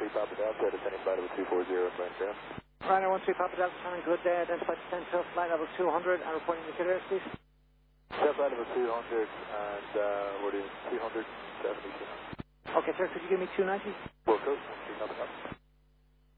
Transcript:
Papa Delta, descending flight level 240, flying ground. Ryanair 13 Papa Delta, sounding good, identified descent to flight level 200 and reporting the killer airspeed. Flight level 200 and we're doing 270. Okay, sir, could you give me 290? Well, cool. 3 Papa Delta.